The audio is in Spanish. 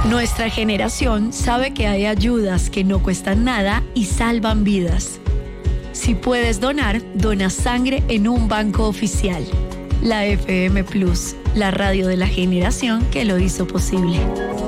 Nuestra generación sabe que hay ayudas que no cuestan nada y salvan vidas. Si puedes donar, dona sangre en un banco oficial. La FM Plus, la radio de la generación que lo hizo posible.